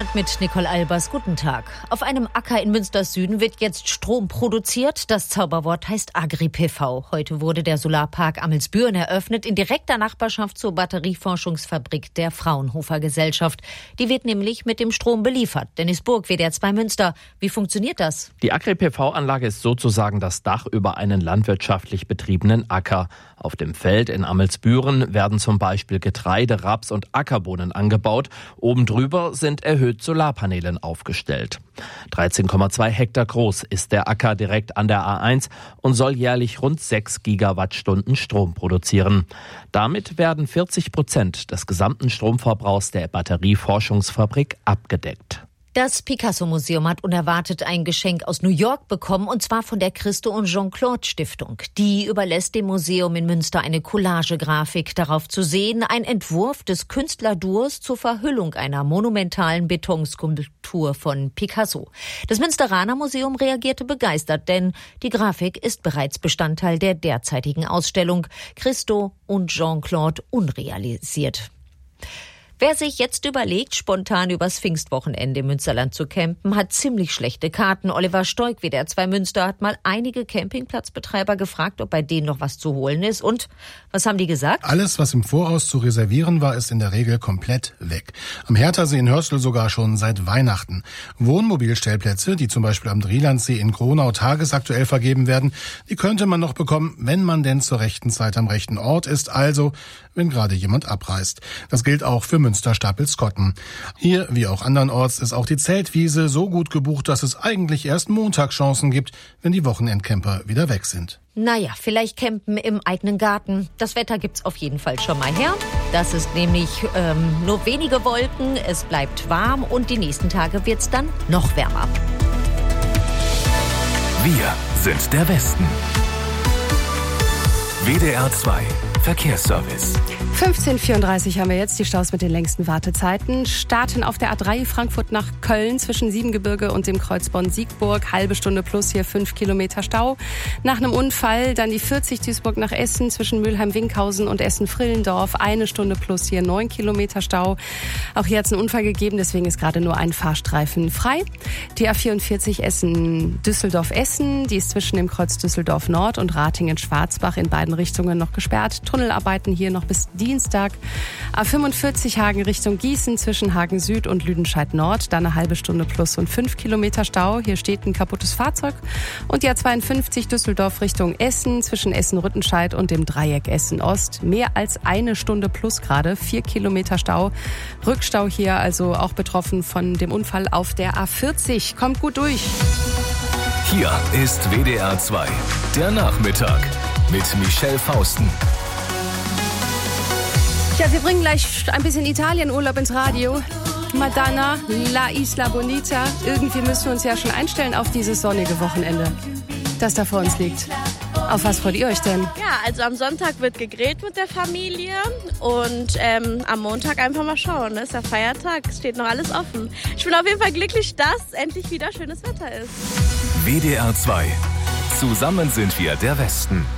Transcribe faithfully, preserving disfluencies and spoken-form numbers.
Land mit Nicole Albers. Guten Tag. Auf einem Acker in Münsters Süden wird jetzt Strom produziert. Das Zauberwort heißt Agri-P V. Heute wurde der Solarpark Amelsbüren eröffnet, in direkter Nachbarschaft zur Batterieforschungsfabrik der Fraunhofer Gesellschaft. Die wird nämlich mit dem Strom beliefert. Dennis Burg, W D R zwei Münster. Wie funktioniert das? Die Agri-P V-Anlage ist sozusagen das Dach über einen landwirtschaftlich betriebenen Acker. Auf dem Feld in Amelsbüren werden zum Beispiel Getreide, Raps und Ackerbohnen angebaut. Oben drüber sind erhöht Solarpanelen aufgestellt. dreizehn Komma zwei Hektar groß ist der Acker direkt an der A eins und soll jährlich rund sechs Gigawattstunden Strom produzieren. Damit werden vierzig Prozent des gesamten Stromverbrauchs der Batterieforschungsfabrik abgedeckt. Das Picasso-Museum hat unerwartet ein Geschenk aus New York bekommen, und zwar von der Christo- und Jean-Claude-Stiftung. Die überlässt dem Museum in Münster eine Collage-Grafik. Darauf zu sehen ein Entwurf des Künstlerduos zur Verhüllung einer monumentalen Betonskulptur von Picasso. Das Münsteraner Museum reagierte begeistert, denn die Grafik ist bereits Bestandteil der derzeitigen Ausstellung Christo und Jean-Claude unrealisiert. Wer sich jetzt überlegt, spontan übers Pfingstwochenende im Münsterland zu campen, hat ziemlich schlechte Karten. Oliver Stoik, W D R zwei Münster, hat mal einige Campingplatzbetreiber gefragt, ob bei denen noch was zu holen ist. Und was haben die gesagt? Alles, was im Voraus zu reservieren war, ist in der Regel komplett weg. Am Herthasee in Hörstel sogar schon seit Weihnachten. Wohnmobilstellplätze, die zum Beispiel am Drielandsee in Gronau tagesaktuell vergeben werden, die könnte man noch bekommen, wenn man denn zur rechten Zeit am rechten Ort ist, also wenn gerade jemand abreist. Das gilt auch für Münster-Stapelskotten. Hier, wie auch andernorts, ist auch die Zeltwiese so gut gebucht, dass es eigentlich erst Montag Chancen gibt, wenn die Wochenendcamper wieder weg sind. Naja, vielleicht campen im eigenen Garten. Das Wetter gibt's auf jeden Fall schon mal her. Das ist nämlich ähm, nur wenige Wolken, es bleibt warm und die nächsten Tage wird's dann noch wärmer. Wir sind der Westen. W D R zwei Verkehrsservice. fünfzehn Uhr vierunddreißig haben wir jetzt die Staus mit den längsten Wartezeiten. Starten auf der A drei Frankfurt nach Köln zwischen Siebengebirge und dem Kreuz Bonn-Siegburg. Halbe Stunde plus hier fünf Kilometer Stau. Nach einem Unfall dann die vierzig Duisburg nach Essen zwischen Mülheim-Winkhausen und Essen-Frillendorf. Eine Stunde plus hier neun Kilometer Stau. Auch hier hat es einen Unfall gegeben, deswegen ist gerade nur ein Fahrstreifen frei. Die A vierundvierzig Essen-Düsseldorf-Essen, die ist zwischen dem Kreuz Düsseldorf Nord und Ratingen-Schwarzbach in beiden Richtungen noch gesperrt. Tunnelarbeiten hier noch bis Dienstag. A fünfundvierzig Hagen Richtung Gießen zwischen Hagen Süd und Lüdenscheid Nord. Dann eine halbe Stunde plus und fünf Kilometer Stau. Hier steht ein kaputtes Fahrzeug. Und die A zweiundfünfzig Düsseldorf Richtung Essen zwischen Essen-Rüttenscheid und dem Dreieck Essen-Ost. Mehr als eine Stunde plus gerade. Vier Kilometer Stau. Rückstau hier also auch betroffen von dem Unfall auf der A vierzig. Kommt gut durch. Hier ist W D R zwei. Der Nachmittag mit Michelle Fausten. Ja, wir bringen gleich ein bisschen Italienurlaub ins Radio. Madonna, La Isla Bonita. Irgendwie müssen wir uns ja schon einstellen auf dieses sonnige Wochenende, das da vor uns liegt. Auf was freut ihr euch denn? Ja, also am Sonntag wird gegrillt mit der Familie und ähm, am Montag einfach mal schauen. Ne? Ist der Feiertag, es steht noch alles offen. Ich bin auf jeden Fall glücklich, dass endlich wieder schönes Wetter ist. W D R zwei. Zusammen sind wir der Westen.